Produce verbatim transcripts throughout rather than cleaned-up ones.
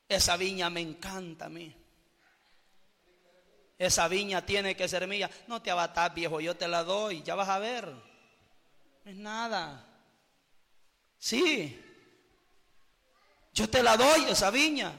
Esa viña me encanta a mí. Esa viña tiene que ser mía. No te abatás, viejo, yo te la doy, ya vas a ver. No es nada. Sí, yo te la doy, esa viña.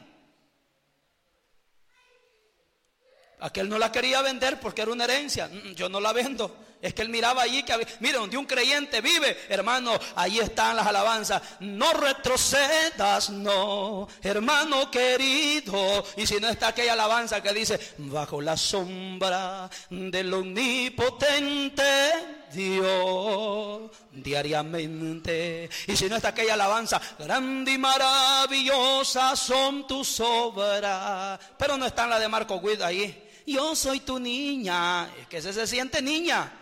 Aquel no la quería vender porque era una herencia. Yo no la vendo. Es que él miraba allí que había, mire, donde un creyente vive, hermano, ahí están las alabanzas. No retrocedas, no, hermano querido. Y si no está aquella alabanza que dice, bajo la sombra del omnipotente Dios, diariamente. Y si no está aquella alabanza, grande y maravillosa son tus obras. Pero no está en la de Marco Witt ahí. Yo soy tu niña. Es que ese se siente niña.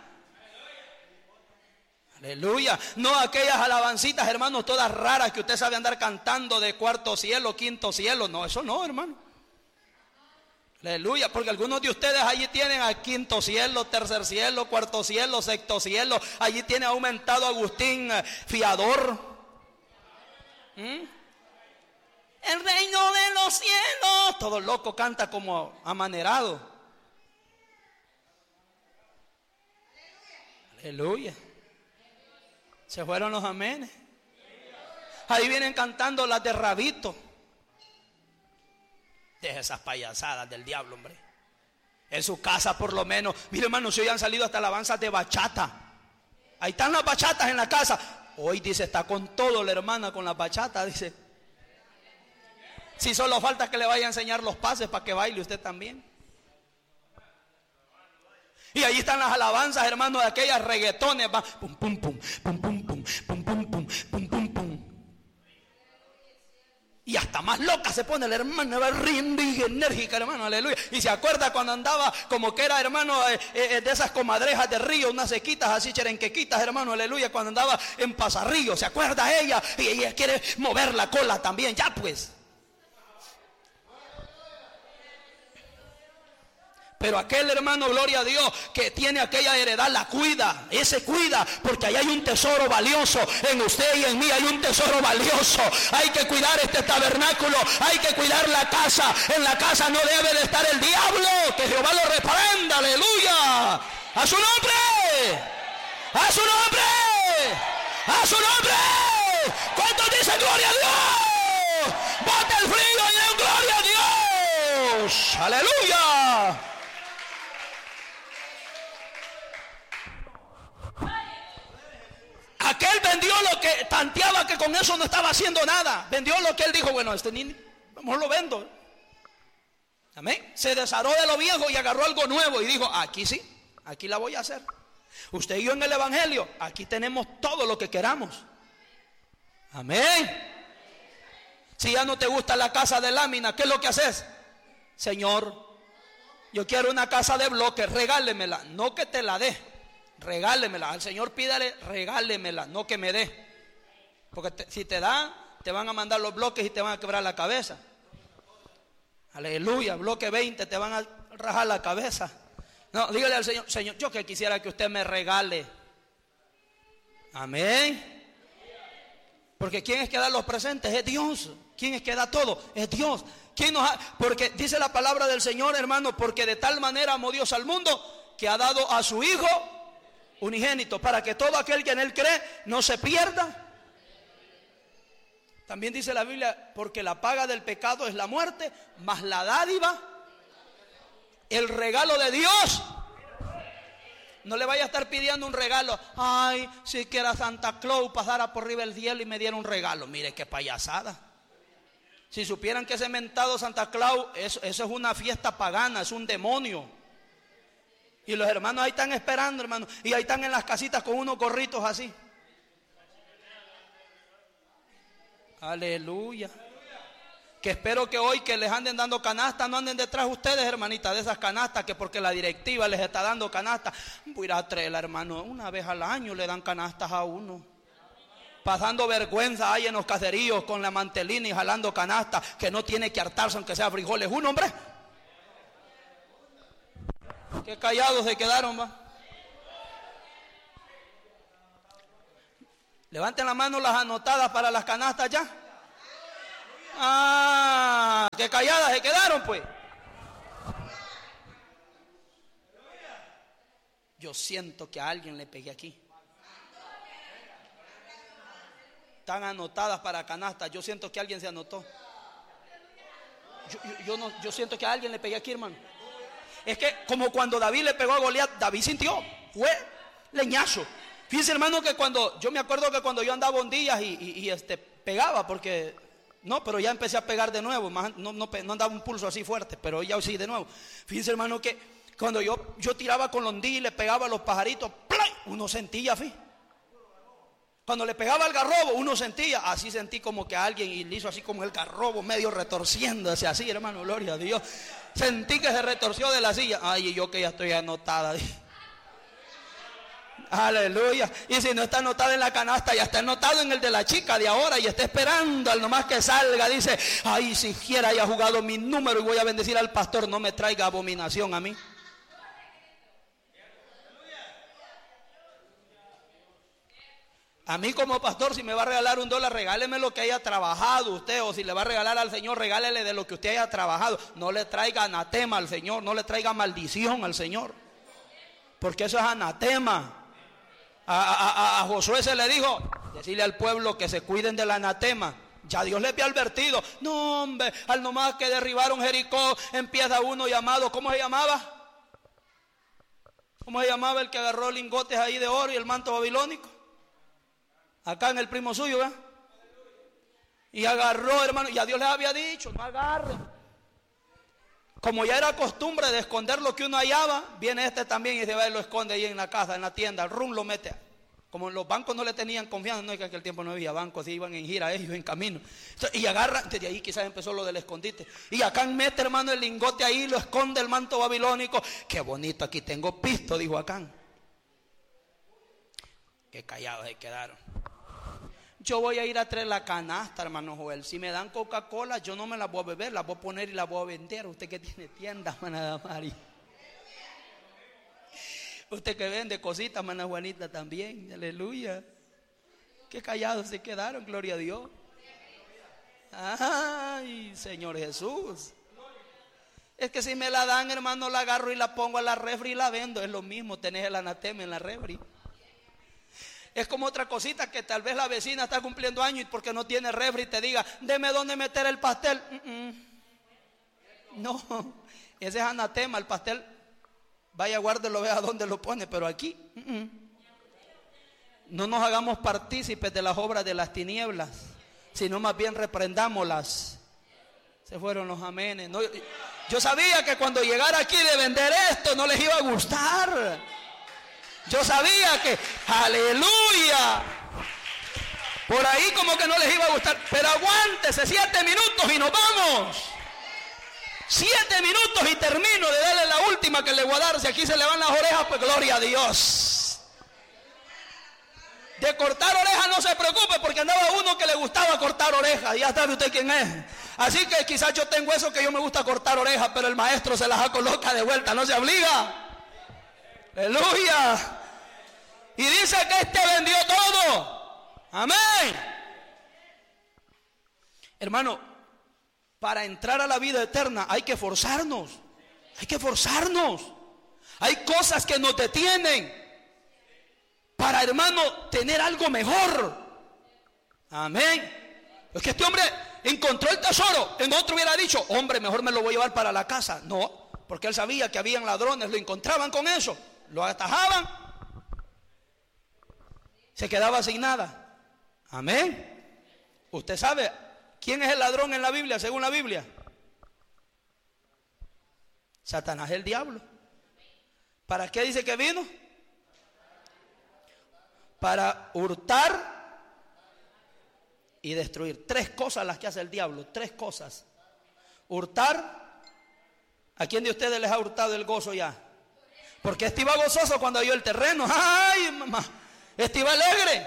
Aleluya. No aquellas alabancitas, hermanos, todas raras que usted sabe andar cantando de cuarto cielo, quinto cielo. No, eso no, hermano. Aleluya, porque algunos de ustedes allí tienen a quinto cielo, tercer cielo, cuarto cielo, sexto cielo. Allí tiene aumentado Agustín Fiador. ¿Mm? El reino de los cielos. Todo loco canta como amanerado. Aleluya. Se fueron los amenes. Ahí vienen cantando las de Rabito. Deja esas payasadas del diablo, hombre. En su casa por lo menos. Mire, hermano, si hoy han salido hasta alabanzas de bachata. Ahí están las bachatas en la casa. Hoy dice, está con todo la hermana con la bachata, dice. Si solo falta que le vaya a enseñar los pases para que baile usted también. Y ahí están las alabanzas, hermano, de aquellas reggaetones. Va, pum, pum, pum, pum, pum, pum, pum, pum, pum, pum, pum, pum. Y hasta más loca se pone la hermana, va riendo y enérgica, hermano, aleluya. Y se acuerda cuando andaba como que era, hermano, eh, eh, de esas comadrejas de río, unas sequitas así, cherenquequitas, hermano, aleluya. Cuando andaba en Pasarrío, se acuerda ella, y ella quiere mover la cola también, ya pues. Pero aquel hermano, gloria a Dios, que tiene aquella heredad, la cuida, ese cuida, porque ahí hay un tesoro valioso, en usted y en mí hay un tesoro valioso. Hay que cuidar este tabernáculo, hay que cuidar la casa. En la casa no debe de estar el diablo, que Jehová lo reprenda, aleluya. A su nombre, a su nombre, a su nombre. ¿Cuántos dicen gloria a Dios? Bota el frío y den gloria a Dios, aleluya. Aquel vendió lo que tanteaba que con eso no estaba haciendo nada. Vendió lo que él dijo, bueno, este niño, mejor lo vendo. Amén. Se desharó de lo viejo y agarró algo nuevo y dijo, aquí sí, aquí la voy a hacer. Usted y yo en el evangelio, aquí tenemos todo lo que queramos. Amén. Si ya no te gusta la casa de lámina, ¿qué es lo que haces? Señor, yo quiero una casa de bloques, regálemela, no que te la dé. Regálemela, al Señor pídale, regálemela, no que me dé. Porque te, si te da, te van a mandar los bloques y te van a quebrar la cabeza. Aleluya, bloque veinte, te van a rajar la cabeza. No, dígale al Señor, Señor, yo que quisiera que usted me regale. Amén. Porque ¿quién es que da los presentes? Es Dios. ¿Quién es que da todo? Es Dios. ¿Quién nos ha? Porque dice la palabra del Señor, hermano, porque de tal manera amó Dios al mundo que ha dado a su Hijo unigénito, para que todo aquel que en él cree no se pierda. También dice la Biblia, porque la paga del pecado es la muerte, mas la dádiva, el regalo de Dios. No le vaya a estar pidiendo un regalo. Ay, si quiera Santa Claus pasara por arriba del cielo y me diera un regalo. Mire qué payasada. Si supieran que ese mentado Santa Claus, eso, eso es una fiesta pagana, es un demonio. Y los hermanos ahí están esperando, hermanos. Y ahí están en las casitas con unos gorritos así. Aleluya. Que espero que hoy que les anden dando canastas, no anden detrás ustedes, hermanitas, de esas canastas, que porque la directiva les está dando canastas. Voy a ir a traerla, hermano. Una vez al año le dan canastas a uno. Pasando vergüenza ahí en los caseríos con la mantelina y jalando canastas, que no tiene que hartarse aunque sea frijoles. Uno, hombre. Qué callados se quedaron, va. Levanten la mano las anotadas para las canastas ya. Ah, qué calladas se quedaron pues. Yo siento que a alguien le pegué aquí. Están anotadas para canasta. Yo siento que alguien se anotó. Yo, yo, yo, no, yo siento que a alguien le pegué aquí, hermano. Es que como cuando David le pegó a Goliat, David sintió, fue leñazo. Fíjense, hermano, que cuando, yo me acuerdo que cuando yo andaba ondillas y, y, y este, pegaba, porque, no, pero ya empecé a pegar de nuevo, más, no, no, no andaba un pulso así fuerte, pero ya sí de nuevo. Fíjense, hermano, que cuando yo, yo tiraba con la ondilla y le pegaba a los pajaritos, ¡play! Uno sentía, fí. Cuando le pegaba al garrobo, uno sentía, así sentí como que alguien y le hizo así como el garrobo medio retorciéndose así, hermano, gloria a Dios. Sentí que se retorció de la silla. Ay, y yo que ya estoy anotada. Aleluya. Y si no está anotado en la canasta, ya está anotado en el de la chica de ahora y está esperando al nomás que salga. Dice, ay, siquiera haya jugado mi número y voy a bendecir al pastor, no me traiga abominación a mí. A mí como pastor, si me va a regalar un dólar, regáleme lo que haya trabajado usted. O si le va a regalar al Señor, regálele de lo que usted haya trabajado. No le traiga anatema al Señor, no le traiga maldición al Señor, porque eso es anatema. A, a, a, a Josué se le dijo, decirle al pueblo que se cuiden del anatema. Ya Dios le había advertido. No, hombre, al nomás que derribaron Jericó, empieza uno llamado, ¿cómo se llamaba? ¿Cómo se llamaba el que agarró lingotes ahí de oro y el manto babilónico? Acá en el primo suyo, ¿verdad? Y agarró, hermano, y a Dios les había dicho, no agarren. Como ya era costumbre de esconder lo que uno hallaba, viene este también y se va y lo esconde ahí en la casa, en la tienda, el rum lo mete. Como en los bancos no le tenían confianza, no es que en aquel tiempo no había bancos, iban en gira ellos en camino. Entonces, y agarra, desde ahí quizás empezó lo del escondite. Y acá mete, hermano, el lingote ahí, lo esconde el manto babilónico. Qué bonito, aquí tengo pisto, dijo Acán. Qué callados se quedaron. Yo voy a ir a traer la canasta, hermano Joel. Si me dan Coca-Cola, yo no me la voy a beber, la voy a poner y la voy a vender. Usted que tiene tienda, hermana Mari. Usted que vende cositas, hermana Juanita, también. Aleluya. Qué callados se quedaron, gloria a Dios. Ay, Señor Jesús. Es que si me la dan, hermano, la agarro y la pongo a la refri y la vendo. Es lo mismo, tenés el anatema en la refri. Es como otra cosita que tal vez la vecina está cumpliendo años y porque no tiene refri te diga, deme dónde meter el pastel. Uh-uh. No, ese es anatema, el pastel. Vaya, guárdelo, vea dónde lo pone, pero aquí uh-uh. No nos hagamos partícipes de las obras de las tinieblas, sino más bien reprendámoslas. Se fueron los amenes. No, yo sabía que cuando llegara aquí de vender esto no les iba a gustar. Yo sabía que, aleluya, por ahí como que no les iba a gustar, pero aguántese siete minutos y nos vamos. Siete minutos y termino de darle la última que le voy a dar. Si aquí se le van las orejas, pues gloria a Dios. De cortar orejas no se preocupe, porque andaba uno que le gustaba cortar orejas. Ya sabe usted quién es. Así que quizás yo tengo eso que yo me gusta cortar orejas, pero el maestro se las coloca de vuelta, no se obliga. Aleluya. Y dice que este vendió todo. Amén. Hermano, para entrar a la vida eterna hay que forzarnos. Hay que forzarnos. Hay cosas que nos detienen para, hermano, tener algo mejor. Amén. Es que este hombre encontró el tesoro. En otro hubiera dicho, hombre, mejor me lo voy a llevar para la casa. No, porque él sabía que habían ladrones, lo encontraban con eso, lo atajaban, se quedaba sin nada. Amén. Usted sabe quién es el ladrón en la Biblia, según la Biblia. Satanás, el diablo. ¿Para qué dice que vino? Para hurtar y destruir. Tres cosas las que hace el diablo, tres cosas. Hurtar. ¿A quién de ustedes les ha hurtado el gozo ya? Porque este iba gozoso cuando vio el terreno. ¡Ay, mamá! Este iba alegre.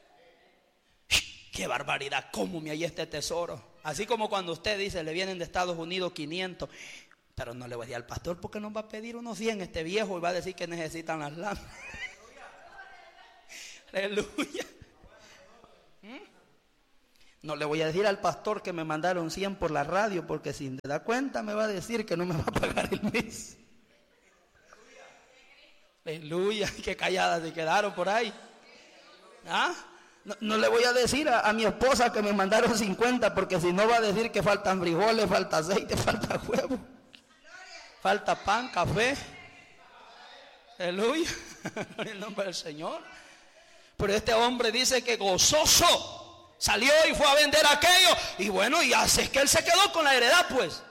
¡Qué barbaridad! ¿Cómo me hallé este tesoro? Así como cuando usted dice, le vienen de Estados Unidos quinientos. Pero no le voy a decir al pastor porque nos va a pedir unos cien este viejo y va a decir que necesitan las lámparas. Aleluya. ¿Mm? No le voy a decir al pastor que me mandaron cien por la radio, porque si me da cuenta me va a decir que no me va a pagar el mes. Aleluya, qué calladas se quedaron por ahí. ¿Ah? No, no le voy a decir a, a mi esposa que me mandaron cincuenta, porque si no va a decir que faltan frijoles, falta aceite, falta huevo, falta pan, café. Aleluya, en el nombre del Señor. Pero este hombre dice que gozoso salió y fue a vender aquello. Y bueno, y así es que él se quedó con la heredad, pues.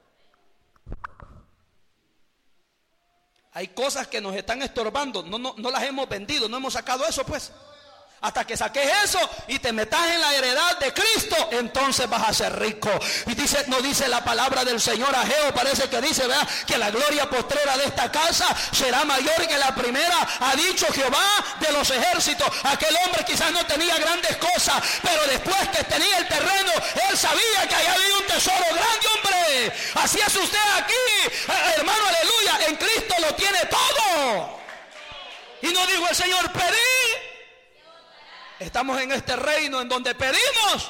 Hay cosas que nos están estorbando, no, no, no las hemos vendido, no hemos sacado eso, pues. Hasta que saques eso y te metas en la heredad de Cristo, entonces vas a ser rico. Y dice, no dice la palabra del Señor, Ageo parece que dice, vea, que la gloria postrera de esta casa será mayor que la primera. Ha dicho Jehová de los ejércitos. Aquel hombre quizás no tenía grandes cosas, pero después que tenía el terreno, él sabía que ahí había un tesoro grande, hombre. Así es usted aquí, hermano, aleluya. En Cristo lo tiene todo. Y no dijo el Señor, pedí. Estamos en este reino en donde pedimos.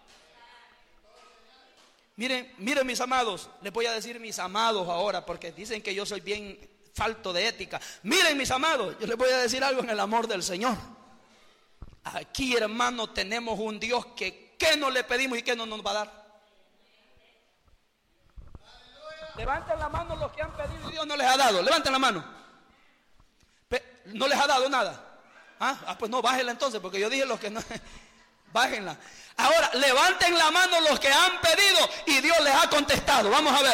Miren, miren mis amados, les voy a decir mis amados ahora, porque dicen que yo soy bien falto de ética. Miren mis amados, yo les voy a decir algo en el amor del Señor. Aquí, hermano, tenemos un Dios que ¿qué no le pedimos y qué no nos va a dar? Levanten la mano los que han pedido y Dios no les ha dado. Levanten la mano. No les ha dado nada. Ah, ah, pues no, bájenla entonces, porque yo dije los que no. Bájenla. Ahora, levanten la mano los que han pedido y Dios les ha contestado. Vamos a ver.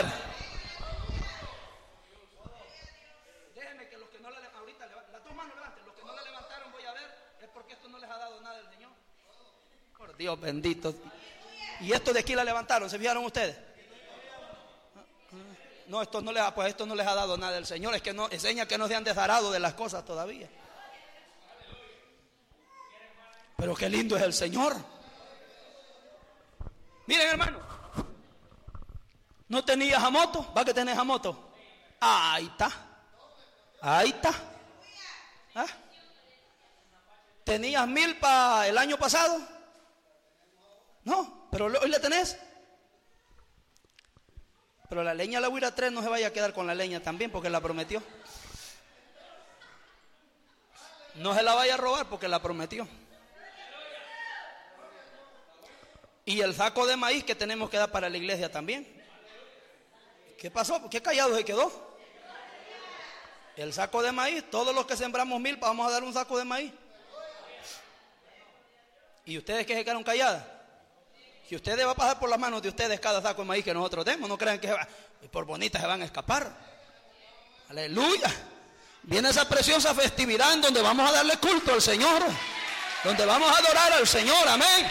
Déjenme que los que no la levantaron, ahorita, las dos manos levanten. Los que no la levantaron, voy a ver, es porque esto no les ha dado nada el Señor. Por Dios bendito. Y esto de aquí la levantaron, ¿se fijaron ustedes? No, esto no les ha, pues esto no les ha dado nada el Señor. Es que no, enseña que no se han desarado de las cosas todavía. Pero qué lindo es el Señor. Miren, hermano, ¿no tenías a moto? ¿Va que tenés a moto? Ahí está. Ahí está. ¿Ah? ¿Tenías mil para el año pasado? No, pero hoy le tenés. Pero la leña la huira tres no se vaya a quedar con la leña también, porque la prometió. No se la vaya a robar porque la prometió. Y el saco de maíz que tenemos que dar para la iglesia también. ¿Qué pasó? ¿Qué callado se quedó? El saco de maíz, todos los que sembramos mil, vamos a dar un saco de maíz. ¿Y ustedes que se quedaron calladas? Si ustedes va a pasar por las manos de ustedes cada saco de maíz que nosotros demos, no crean que se va, por bonitas se van a escapar. Aleluya. Viene esa preciosa festividad en donde vamos a darle culto al Señor, donde vamos a adorar al Señor, amén.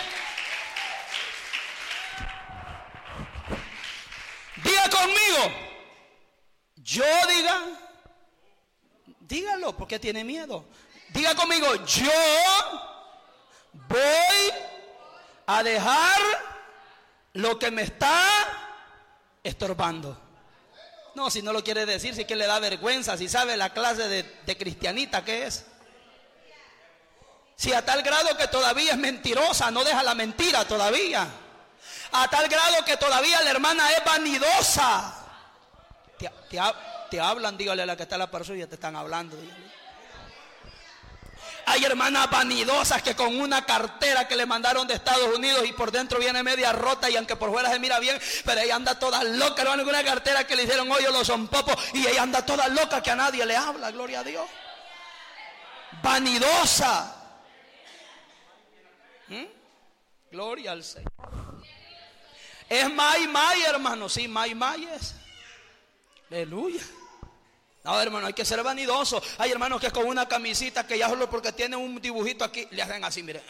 Diga conmigo, yo diga, dígalo, porque tiene miedo. Diga conmigo, yo voy a dejar lo que me está estorbando. No, si no lo quiere decir, si que le da vergüenza, si sabe la clase de, de cristianita que es. Si a tal grado que todavía es mentirosa, no deja la mentira todavía. A tal grado que todavía la hermana es vanidosa. Te, te, te hablan, dígale a la que está a la par suya, te están hablando. Dígale. Hay hermanas vanidosas que con una cartera que le mandaron de Estados Unidos y por dentro viene media rota y aunque por fuera se mira bien, pero ella anda toda loca, hermano, con una cartera que le hicieron hoyo los zompopos y ella anda toda loca que a nadie le habla, gloria a Dios. Vanidosa. ¿Mm? Gloria al Señor. Es May May, hermano, sí, May May es. Aleluya. No, hermano, hay que ser vanidoso. Hay hermanos que con una camisita que ya solo porque tienen un dibujito aquí, le hacen así, mire.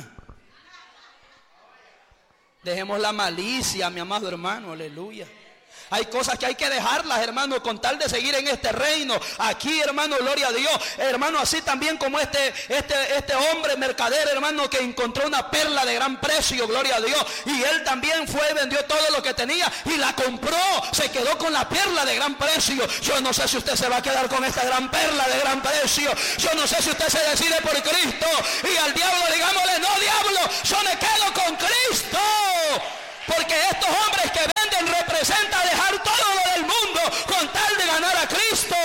Dejemos la malicia, mi amado hermano, aleluya. Hay cosas que hay que dejarlas, hermano, con tal de seguir en este reino. Aquí, hermano, gloria a Dios. Hermano, así también como este, este, este hombre mercader, hermano, que encontró una perla de gran precio, gloria a Dios. Y él también fue y vendió todo lo que tenía y la compró. Se quedó con la perla de gran precio. Yo no sé si usted se va a quedar con esta gran perla de gran precio. Yo no sé si usted se decide por Cristo. Y al diablo digámosle, no, diablo, yo me quedo con Cristo. Porque estos hombres que venden representan dejar todo lo del mundo con tal de ganar a Cristo.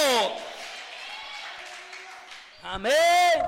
Amén.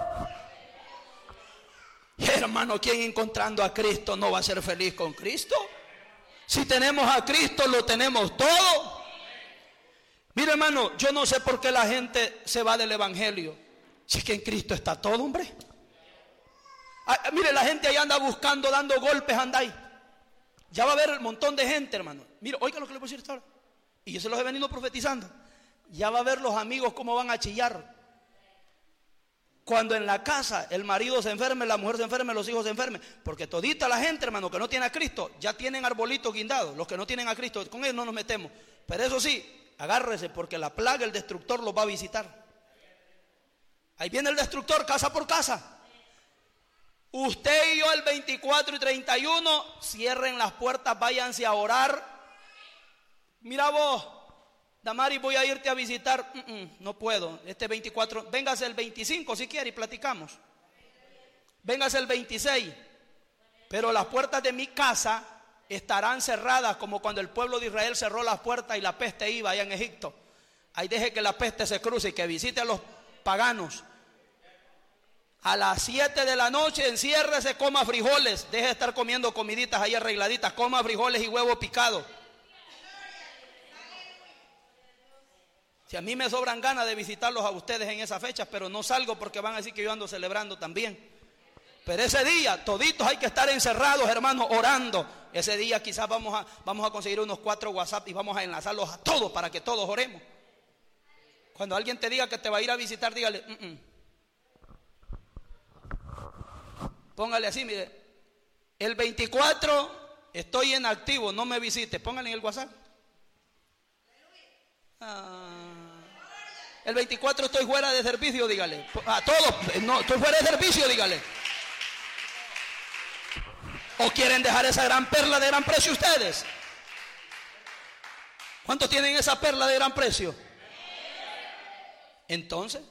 Hermano, ¿quién encontrando a Cristo no va a ser feliz con Cristo? Si tenemos a Cristo, lo tenemos todo. Mira, hermano, yo no sé por qué la gente se va del evangelio. Si es que en Cristo está todo, hombre. Ah, mire, la gente ahí anda buscando, dando golpes, anda ahí. Ya va a haber un montón de gente, hermano. Mira, oiga lo que le voy a decir ahora. Y yo se los he venido profetizando. Ya va a ver los amigos cómo van a chillar. Cuando en la casa el marido se enferme, la mujer se enferme, los hijos se enfermen. Porque todita la gente, hermano, que no tiene a Cristo, ya tienen arbolitos guindados. Los que no tienen a Cristo, con ellos no nos metemos. Pero eso sí, agárrese, porque la plaga, el destructor los va a visitar. Ahí viene el destructor, casa por casa. Usted y yo el veinticuatro y treinta y uno, cierren las puertas, váyanse a orar. Mira vos, Damari, voy a irte a visitar. Uh-uh, no puedo, este veinticuatro, véngase el veinticinco si quiere y platicamos. Véngase el veintiséis. Pero las puertas de mi casa estarán cerradas como cuando el pueblo de Israel cerró las puertas y la peste iba allá en Egipto. Ahí deje que la peste se cruce y que visite a los paganos. A las siete de la noche enciérrese, coma frijoles. Deje de estar comiendo comiditas ahí arregladitas. Coma frijoles y huevo picado. Si a mí me sobran ganas de visitarlos a ustedes en esas fechas, pero no salgo porque van a decir que yo ando celebrando también. Pero ese día toditos hay que estar encerrados, hermanos, orando. Ese día quizás vamos a, vamos a conseguir unos cuatro WhatsApp y vamos a enlazarlos a todos para que todos oremos. Cuando alguien te diga que te va a ir a visitar, dígale, uh-uh. Póngale así, mire, el veinticuatro estoy en activo, no me visite. Póngale en el WhatsApp. Ah, el veinticuatro estoy fuera de servicio, dígale. A todos, no, estoy fuera de servicio, dígale. ¿O quieren dejar esa gran perla de gran precio ustedes? ¿Cuántos tienen esa perla de gran precio? Entonces,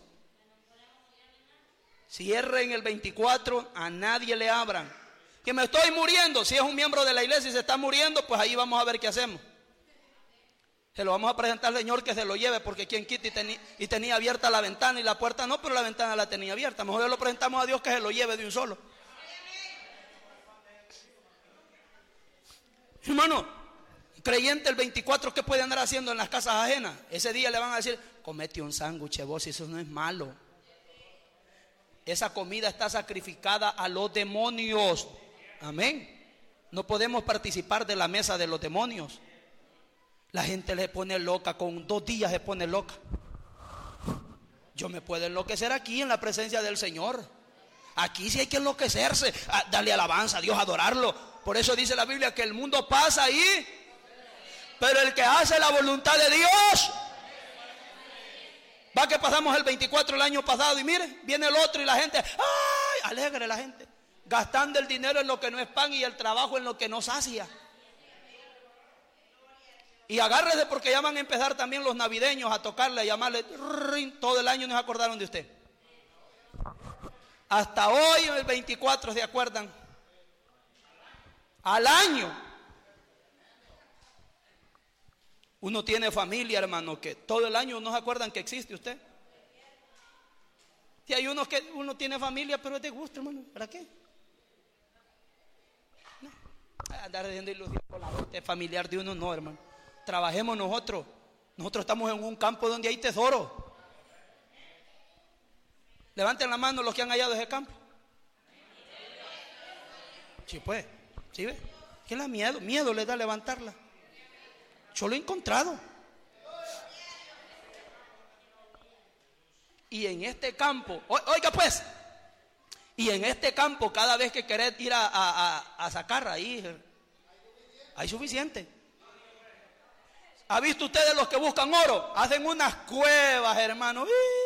cierren el veinticuatro, a nadie le abran. Que me estoy muriendo. Si es un miembro de la iglesia y se está muriendo, pues ahí vamos a ver qué hacemos. Se lo vamos a presentar al Señor que se lo lleve, porque quien quita y, teni, y tenía abierta la ventana y la puerta no, pero la ventana la tenía abierta. Mejor lo presentamos a Dios que se lo lleve de un solo. Hermano, creyente el veinticuatro, ¿qué puede andar haciendo en las casas ajenas? Ese día le van a decir, comete un sándwich vos, eso no es malo. Esa comida está sacrificada a los demonios. Amén. No podemos participar de la mesa de los demonios. La gente le pone loca, con dos días se pone loca. Yo me puedo enloquecer aquí en la presencia del Señor. Aquí sí hay que enloquecerse, a darle alabanza a Dios, adorarlo. Por eso dice la Biblia que el mundo pasa ahí, pero el que hace la voluntad de Dios. Va que pasamos el veinticuatro el año pasado y mire, viene el otro y la gente, ¡ay! Alegre la gente, gastando el dinero en lo que no es pan y el trabajo en lo que no sacia. Y agárrese porque ya van a empezar también los navideños a tocarle, a llamarle, todo el año no se acordaron de usted. Hasta hoy en el veinticuatro se acuerdan. Al año. Uno tiene familia, hermano, que todo el año no se acuerdan que existe usted. Si hay unos que uno tiene familia, pero es de gusto, hermano. ¿Para qué? No. Andar diciendo ilusión con la gente familiar de uno, no, hermano. Trabajemos nosotros. Nosotros estamos en un campo donde hay tesoro. Levanten la mano los que han hallado ese campo. Sí, pues. ¿Sí ve? ¿Qué le da miedo? Miedo le da levantarla. Yo lo he encontrado. Y en este campo, oiga pues, y en este campo cada vez que querés ir a, a, a sacar ahí, hay suficiente. ¿Ha visto ustedes los que buscan oro? Hacen unas cuevas, hermano.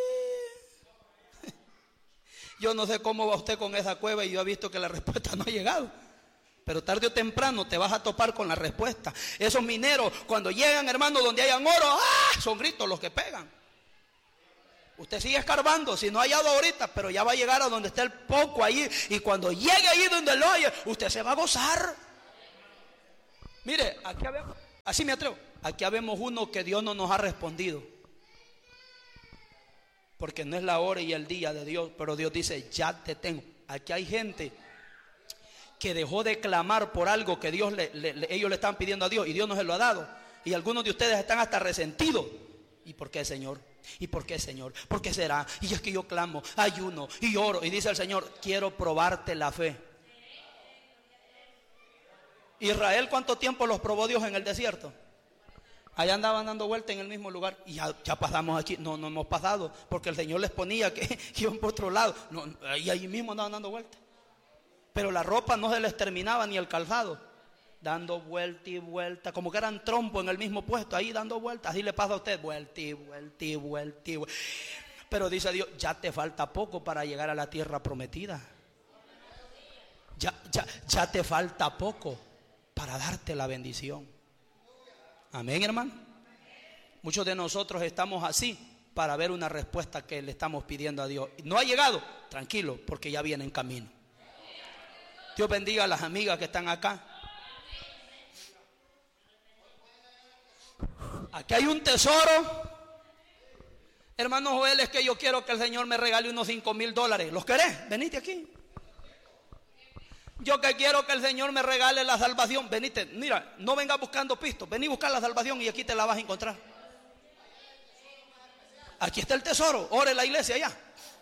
Yo no sé cómo va usted con esa cueva y yo he visto que la respuesta no ha llegado. Pero tarde o temprano te vas a topar con la respuesta. Esos mineros, cuando llegan, hermano, donde hayan oro, ¡ah!, son gritos los que pegan. Usted sigue escarbando, si no ha hallado ahorita, pero ya va a llegar a donde está el poco ahí. Y cuando llegue ahí donde lo haya, usted se va a gozar. Mire, aquí habemos, así me atrevo, aquí habemos uno que Dios no nos ha respondido. Porque no es la hora y el día de Dios, pero Dios dice, ya te tengo. Aquí hay gente que dejó de clamar por algo que Dios le, le, le, ellos le están pidiendo a Dios y Dios no se lo ha dado. Y algunos de ustedes están hasta resentidos. ¿Y por qué, Señor? ¿Y por qué, Señor? ¿Por qué será? Y es que yo clamo, ayuno y oro. Y dice el Señor, quiero probarte la fe. Israel, ¿cuánto tiempo los probó Dios en el desierto? Allá andaban dando vuelta en el mismo lugar. Y ya, ya pasamos aquí. No, no hemos pasado, porque el Señor les ponía que, que iban por otro lado. No, y ahí mismo andaban dando vuelta. Pero la ropa no se les terminaba ni el calzado. Dando vuelta y vuelta, como que eran trompos en el mismo puesto, ahí dando vueltas. Así le pasa a usted, vuelta y vuelta y vuelta y vuelta. Pero dice Dios, ya te falta poco para llegar a la tierra prometida. Ya, ya, ya te falta poco para darte la bendición. Amén, hermano. Muchos de nosotros estamos así para ver una respuesta que le estamos pidiendo a Dios. No ha llegado, tranquilo, porque ya viene en camino. Dios bendiga a las amigas que están acá. Aquí hay un tesoro. Hermano Joel, es que yo quiero que el Señor me regale unos cinco mil dólares. ¿Los querés? Venite aquí. Yo que quiero que el Señor me regale la salvación. Venite, mira, no vengas buscando pistos. Vení a buscar la salvación y aquí te la vas a encontrar. Aquí está el tesoro. Ore la iglesia allá.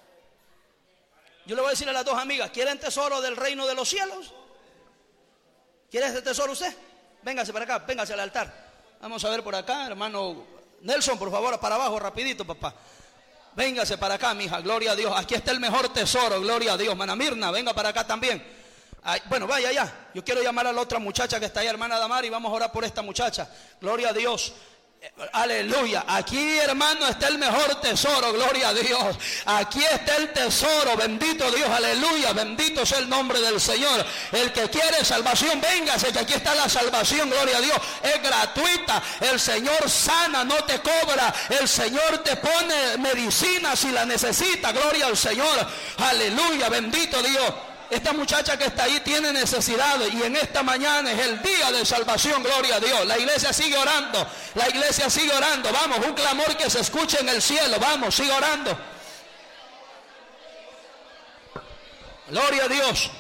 Yo le voy a decir a las dos amigas, ¿quieren tesoro del reino de los cielos? ¿Quiere ese tesoro usted? Véngase para acá, véngase al altar. Vamos a ver por acá, hermano Nelson, por favor, para abajo, rapidito, papá. Véngase para acá, mija, gloria a Dios. Aquí está el mejor tesoro, gloria a Dios. Mana Mirna, venga para acá también. Ay, bueno, vaya allá. Yo quiero llamar a la otra muchacha que está ahí, hermana Damar, y vamos a orar por esta muchacha. Gloria a Dios. Aleluya. Aquí, hermano, está el mejor tesoro, gloria a Dios. Aquí está el tesoro, bendito Dios, aleluya. Bendito sea el nombre del Señor. El que quiere salvación, véngase, que aquí está la salvación, gloria a Dios. Es gratuita. El Señor sana, no te cobra. El Señor te pone medicina si la necesita, gloria al Señor. Aleluya, bendito Dios. Esta muchacha que está ahí tiene necesidades y en esta mañana es el día de salvación, gloria a Dios. La iglesia sigue orando, la iglesia sigue orando. Vamos, un clamor que se escuche en el cielo. Vamos, sigue orando. Gloria a Dios.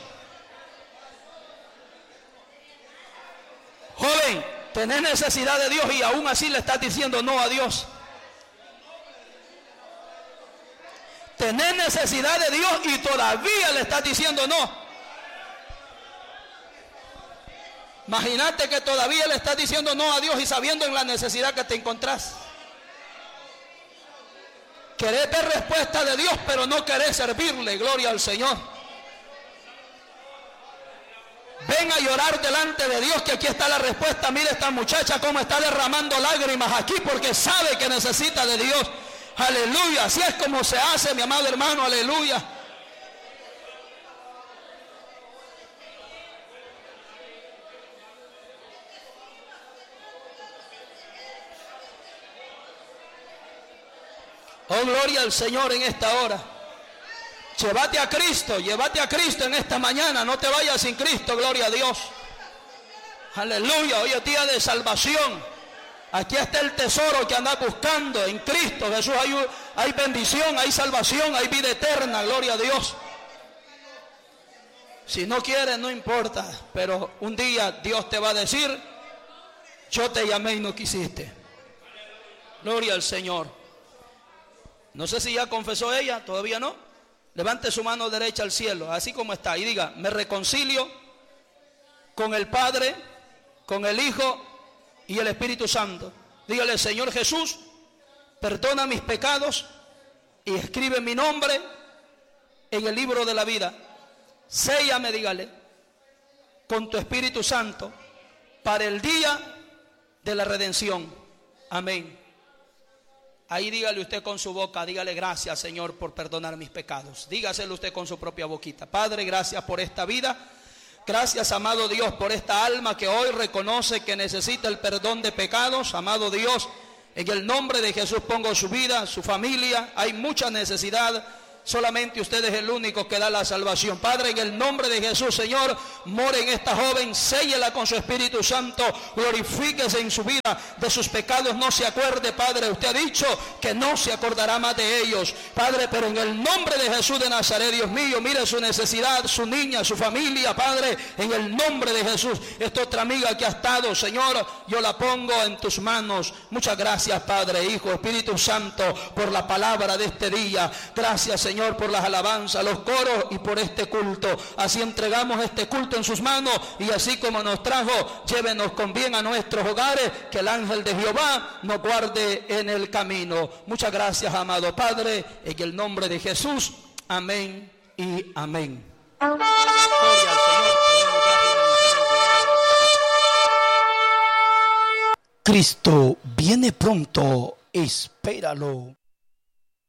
Joven, tenés necesidad de Dios y aún así le estás diciendo no a Dios. Tenés necesidad de Dios y todavía le estás diciendo no. Imagínate que todavía le estás diciendo no a Dios y sabiendo en la necesidad que te encontrás. Querés ver respuesta de Dios, pero no querés servirle, gloria al Señor. Ven a llorar delante de Dios, que aquí está la respuesta. Mira esta muchacha cómo está derramando lágrimas aquí porque sabe que necesita de Dios. Aleluya, así es como se hace, mi amado hermano, aleluya. Oh, gloria al Señor en esta hora. Llévate a Cristo, llévate a Cristo en esta mañana, no te vayas sin Cristo, gloria a Dios. Aleluya, hoy es día de salvación. Aquí está el tesoro que andas buscando en Cristo Jesús. Hay, hay bendición, hay salvación, hay vida eterna, gloria a Dios. Si no quieres, no importa, pero un día Dios te va a decir, yo te llamé y no quisiste. Gloria al Señor. No sé si ya confesó ella, todavía no. Levante su mano derecha al cielo, así como está, y diga, me reconcilio con el Padre, con el Hijo y el Espíritu Santo. Dígale, Señor Jesús, perdona mis pecados y escribe mi nombre en el libro de la vida. Séllame, dígale, con tu Espíritu Santo para el día de la redención. Amén. Ahí dígale usted con su boca, dígale gracias, Señor, por perdonar mis pecados. Dígaselo usted con su propia boquita. Padre, gracias por esta vida. Gracias, amado Dios, por esta alma que hoy reconoce que necesita el perdón de pecados. Amado Dios, en el nombre de Jesús pongo su vida, su familia. Hay mucha necesidad. Solamente usted es el único que da la salvación. Padre, en el nombre de Jesús, Señor, more en esta joven, séllela con su Espíritu Santo, glorifíquese en su vida, de sus pecados no se acuerde, Padre. Usted ha dicho que no se acordará más de ellos, Padre, pero en el nombre de Jesús de Nazaret, Dios mío, mire su necesidad, su niña, su familia, Padre, en el nombre de Jesús. Esta otra amiga que ha estado, Señor, yo la pongo en tus manos. Muchas gracias, Padre, Hijo, Espíritu Santo, por la palabra de este día. Gracias, Señor. Señor, por las alabanzas, los coros y por este culto. Así entregamos este culto en sus manos y así como nos trajo, llévenos con bien a nuestros hogares, que el ángel de Jehová nos guarde en el camino. Muchas gracias, amado Padre, en el nombre de Jesús. Amén y amén. Gloria al Señor. Cristo viene pronto, espéralo.